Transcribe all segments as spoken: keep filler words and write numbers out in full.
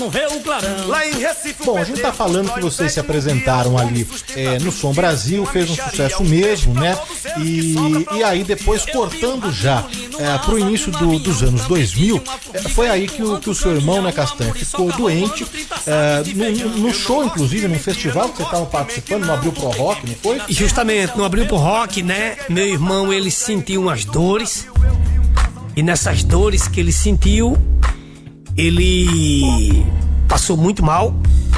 Bom, a gente tá falando que vocês se apresentaram ali é, no Som Brasil, fez um sucesso mesmo, né? E, e aí depois, cortando já é, pro início do, dos anos dois mil, é, foi aí que o, que o seu irmão, né, Castanha, ficou doente, é, no, no show, inclusive, num festival que você tava participando, no Abril Pro Rock, não foi? Justamente, no Abril Pro Rock, né? Meu irmão, ele sentiu umas dores, e nessas dores que ele sentiu, ele passou muito mal.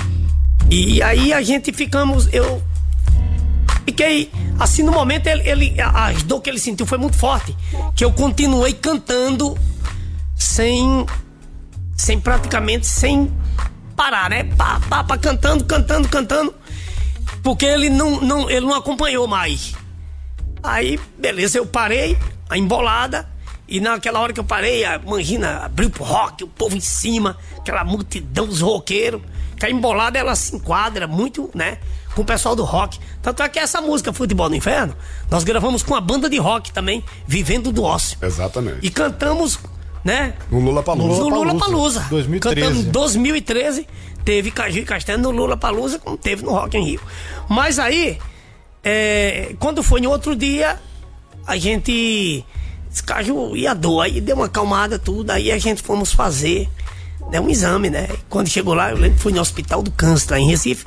E aí a gente ficamos, eu fiquei assim, no momento ele, ele a, a dor que ele sentiu foi muito forte, que eu continuei cantando sem sem praticamente sem parar, né? Pá, pá, pá, cantando, cantando, cantando, porque ele não, não ele não acompanhou mais. Aí, beleza, eu parei a embolada. E naquela hora que eu parei, a Mangina abriu pro rock, o povo em cima, aquela multidão dos roqueiros, que a embolada ela se enquadra muito, né, com o pessoal do rock. Tanto é que essa música Futebol no Inferno, nós gravamos com a banda de rock também, Vivendo do Ócio. Exatamente. E cantamos, né, no Lollapalooza. No Lollapalooza. dois mil e treze. Cantamos em dois mil e treze, teve Caju e Castanha no Lollapalooza, como teve no Rock in Rio. Mas aí, é, quando foi no outro dia, a gente... Esse Caju ia dor, aí deu uma acalmada, tudo, aí a gente fomos fazer, né, um exame, né? E quando chegou lá, eu lembro que fui no Hospital do Câncer, lá em Recife.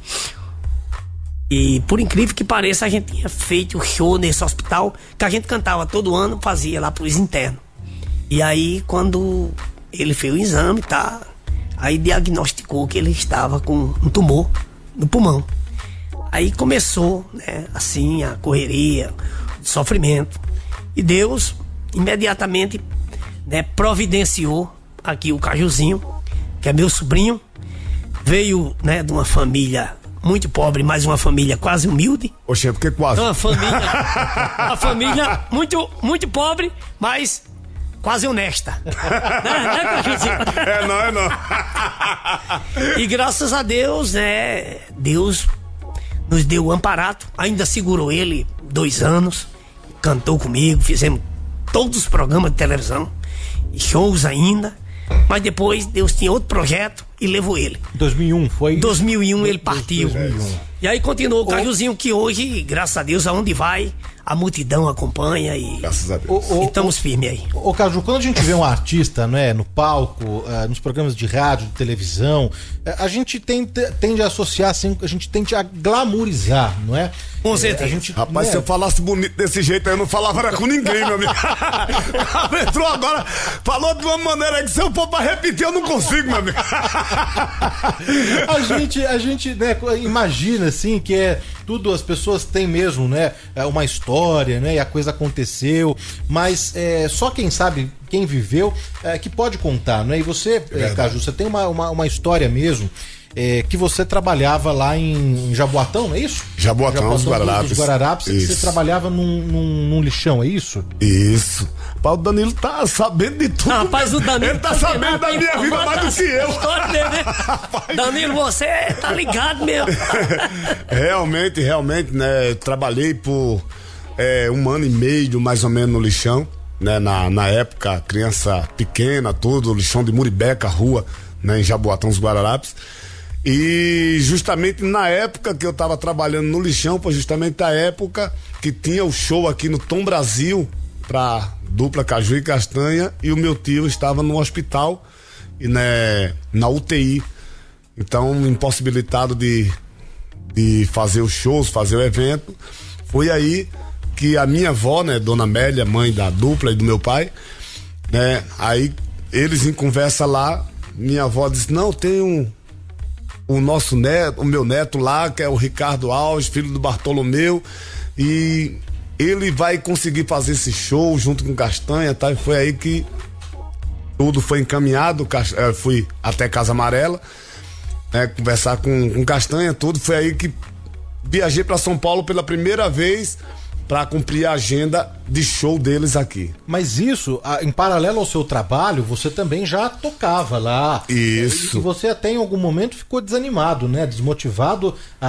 E por incrível que pareça, a gente tinha feito show nesse hospital, que a gente cantava todo ano, fazia lá pros internos. E aí, quando ele fez o exame, tá? Aí diagnosticou que ele estava com um tumor no pulmão. Aí começou, né, assim, a correria, o sofrimento. E Deus imediatamente, né, providenciou aqui o Cajuzinho, que é meu sobrinho, veio, né, de uma família muito pobre, mas uma família quase humilde. Oxe, porque quase? Uma família, uma família muito, muito pobre, mas quase honesta. né, né, Cajuzinho? É não, é não. E graças a Deus, né, Deus nos deu o amparato, ainda segurou ele dois anos, cantou comigo, fizemos todos os programas de televisão, shows ainda, mas depois Deus tinha outro projeto e levou ele. dois mil e um foi? Em dois mil e um ele partiu. dois mil e um. E aí continuou o Cajuzinho, que hoje, graças a Deus, aonde vai, a multidão acompanha e, graças a Deus. O, o, e estamos firmes aí. Ô Caju, quando a gente vê um artista, né, no palco, uh, nos programas de rádio, de televisão, uh, a gente tende, tende a associar, assim, a gente tende a glamourizar, não é? Com certeza. É, a gente, Rapaz, né? se eu falasse bonito desse jeito aí, eu não falava era com ninguém, meu amigo. Entrou agora, falou de uma maneira que se eu for pra repetir, eu não consigo, meu amigo. a gente, a gente, né, imagina, assim, que é tudo, as pessoas têm mesmo, né, uma história, né, e a coisa aconteceu, mas é, só quem sabe, quem viveu, é, que pode contar, né? E você, é, Caju, você tem uma, uma, uma história mesmo, é, que você trabalhava lá em Jaboatão, não é isso? Jaboatão, Jaboatão dos Guararapes. Dos Guararapes, e você trabalhava num, num, num lixão, é isso? Isso. Pá, o Danilo tá sabendo de tudo. Rapaz, o Danilo ele tá, tá sabendo da minha vida mais do que eu. Dele, né? Danilo, você tá ligado mesmo. Realmente, realmente, né? Trabalhei por é, um ano e meio, mais ou menos, no lixão, né? Na, na época, criança pequena, tudo, lixão de Muribeca, rua, né? Em Jaboatão, dos Guararapes. E justamente na época que eu tava trabalhando no lixão, foi justamente a época que tinha o show aqui no Tom Brasil pra dupla Caju e Castanha, e o meu tio estava no hospital e, né, na U T I, então impossibilitado de, de fazer os shows, fazer o evento. Foi aí que a minha avó, né, Dona Amélia, mãe da dupla e do meu pai, né, aí eles em conversa lá, minha avó disse: não, tem um o nosso neto, o meu neto lá, que é o Ricardo Alves, filho do Bartolomeu, e ele vai conseguir fazer esse show junto com Castanha, tá? E foi aí que tudo foi encaminhado. Fui até Casa Amarela, né, conversar com, com Castanha, tudo. Foi aí que viajei para São Paulo pela primeira vez para cumprir a agenda de show deles aqui. Mas isso, em paralelo ao seu trabalho, você também já tocava lá. Isso. E você até em algum momento ficou desanimado, né? Desmotivado a